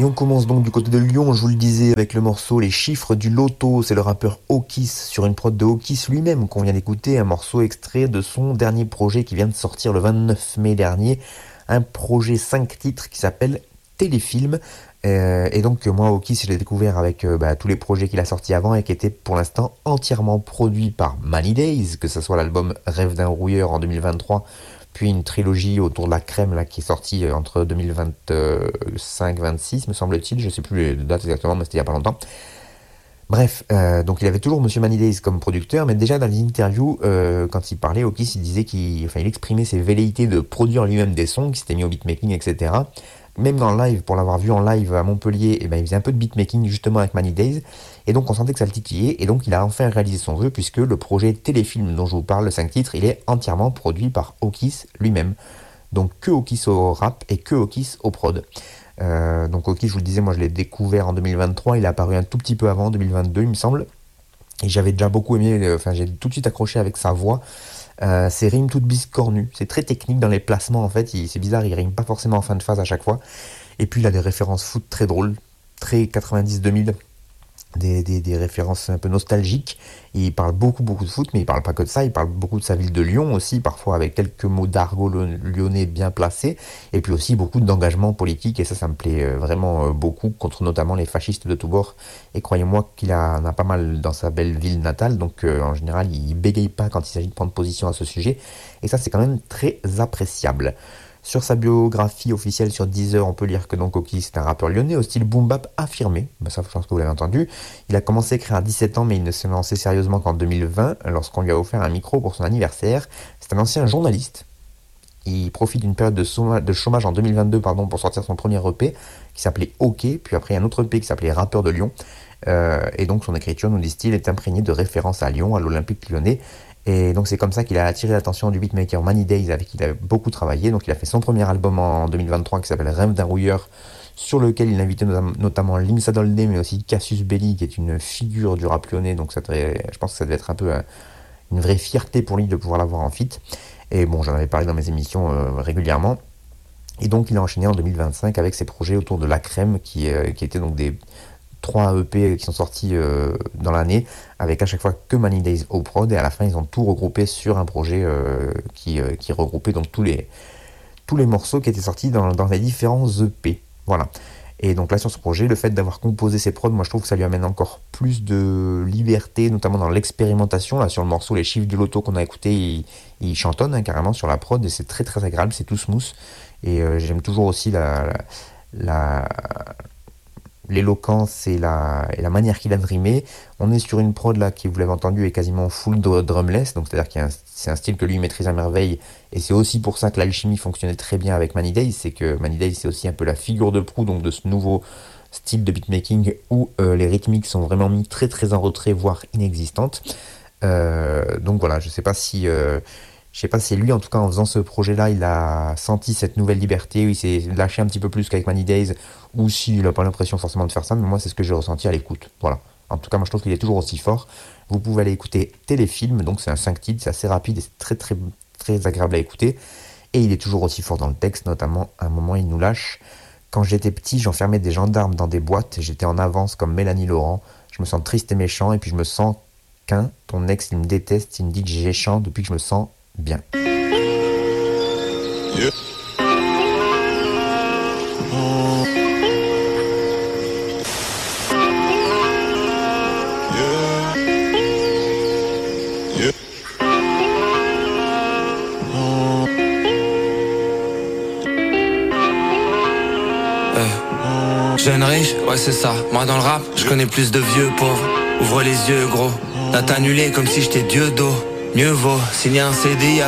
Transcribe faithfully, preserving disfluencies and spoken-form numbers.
on commence donc du côté de Lyon, je vous le disais, avec le morceau Les Chiffres du Loto. C'est le rappeur Okis sur une prod de Okis lui-même qu'on vient d'écouter, un morceau extrait de son dernier projet qui vient de sortir le vingt-neuf mai dernier, un projet cinq titres qui s'appelle Téléfilm. Euh, et donc moi Okis, je l'ai découvert avec euh, bah, tous les projets qu'il a sortis avant et qui étaient pour l'instant entièrement produits par Many Days, que ce soit l'album Rêve d'un rouilleur en deux mille vingt-trois, puis une trilogie autour de la crème là, qui est sortie entre deux mille vingt-cinq vingt-six me semble-t-il, je sais plus les dates exactement, mais c'était il y a pas longtemps. Bref, euh, donc il avait toujours Monsieur Many Days comme producteur, mais déjà dans les interviews, euh, quand il parlait, Okis, il disait qu'il enfin, il exprimait ses velléités de produire lui-même des sons, qu'il s'était mis au beatmaking, et cetera. Même dans le live, pour l'avoir vu en live à Montpellier, eh ben, il faisait un peu de beatmaking justement avec Many Days, et donc on sentait que ça le titillait, et donc il a enfin réalisé son vœu, puisque le projet Téléfilm dont je vous parle, le cinq titres, il est entièrement produit par Okis lui-même. Donc que Okis au rap et que Okis au prod. Euh, donc Okis, je vous le disais, moi je l'ai découvert en deux mille vingt-trois, il est apparu un tout petit peu avant, deux mille vingt-deux il me semble, et j'avais déjà beaucoup aimé, enfin j'ai tout de suite accroché avec sa voix. Euh, ses rimes toutes biscornues, c'est très technique dans les placements en fait, il, c'est bizarre, il rime pas forcément en fin de phase à chaque fois, et puis il a des références foot très drôles, très quatre-vingt-dix deux mille, des, des, des références un peu nostalgiques, il parle beaucoup beaucoup de foot, mais il parle pas que de ça, il parle beaucoup de sa ville de Lyon aussi, parfois avec quelques mots d'argot lyonnais bien placés, et puis aussi beaucoup d'engagement politique, et ça ça me plaît vraiment beaucoup, contre notamment les fascistes de tous bords, et croyez-moi qu'il a, en a pas mal dans sa belle ville natale, donc euh, en général il bégaye pas quand il s'agit de prendre position à ce sujet, et ça c'est quand même très appréciable. Sur sa biographie officielle sur Deezer, on peut lire que donc Okis est un rappeur lyonnais au style boom bap affirmé. Ben ça, je pense que vous l'avez entendu. Il a commencé à écrire à dix-sept ans, mais il ne s'est lancé sérieusement qu'en deux mille vingt, lorsqu'on lui a offert un micro pour son anniversaire. C'est un ancien journaliste. Il profite d'une période de, soma- de chômage en deux mille vingt-deux pardon, pour sortir son premier E P qui s'appelait OK, puis après un autre E P qui s'appelait Rappeur de Lyon. Euh, et donc son écriture, nous dit-il, est imprégnée de références à Lyon, à l'Olympique lyonnais. Et donc c'est comme ça qu'il a attiré l'attention du beatmaker Many Days, avec qui il a beaucoup travaillé. Donc il a fait son premier album en deux mille vingt-trois qui s'appelle Rêve d'un rouilleur, sur lequel il invitait notamment Limsa Dolné, mais aussi Cassius Belli, qui est une figure du rap lyonnais. Donc ça devait, je pense que ça devait être un peu un, une vraie fierté pour lui de pouvoir l'avoir en feat. Et bon, j'en avais parlé dans mes émissions euh, régulièrement. Et donc il a enchaîné en deux mille vingt-cinq avec ses projets autour de La Crème, qui, euh, qui étaient donc des trois E P qui sont sortis euh, dans l'année, avec à chaque fois que Many Days au prod, et à la fin ils ont tout regroupé sur un projet euh, qui, euh, qui regroupait donc tous les, tous les morceaux qui étaient sortis dans, dans les différents E P. Voilà. Et donc là sur ce projet, le fait d'avoir composé ces prods, moi je trouve que ça lui amène encore plus de liberté, notamment dans l'expérimentation. Là sur le morceau Les Chiffres du Loto qu'on a écouté, il, il chantonne hein, carrément sur la prod, et c'est très très agréable, c'est tout smooth. Et euh, j'aime toujours aussi la... la, la l'éloquence et la, et la manière qu'il a de rimer. On est sur une prod là qui, vous l'avez entendu, est quasiment full drumless, donc c'est-à-dire que c'est un style que lui maîtrise à merveille, et c'est aussi pour ça que l'alchimie fonctionnait très bien avec Many Days, c'est que Many Days c'est aussi un peu la figure de proue donc de ce nouveau style de beatmaking où euh, les rythmiques sont vraiment mis très très en retrait, voire inexistantes. Euh, donc voilà, je sais pas si... Euh, Je sais pas si lui, en tout cas, en faisant ce projet-là, il a senti cette nouvelle liberté, où il s'est lâché un petit peu plus qu'avec Many Days, ou s'il n'a pas l'impression forcément de faire ça, mais moi, c'est ce que j'ai ressenti à l'écoute. Voilà. En tout cas, moi, je trouve qu'il est toujours aussi fort. Vous pouvez aller écouter Téléfilm, donc c'est un cinq titres, c'est assez rapide et c'est très, très, très agréable à écouter. Et il est toujours aussi fort dans le texte, notamment, à un moment, il nous lâche. Quand j'étais petit, j'enfermais des gendarmes dans des boîtes, j'étais en avance comme Mélanie Laurent. Je me sens triste et méchant, et puis je me sens qu'un, ton ex, il me déteste, il me dit que j'ai chant depuis que je me sens bien. Yeah. Oh. Yeah. Yeah. Oh. Euh. Jeune riche, ouais c'est ça. Moi dans le rap, je connais plus de vieux pauvres. Ouvre les yeux gros. T'as annulé comme si j'étais Dieu d'eau. Mieux vaut signer un C D I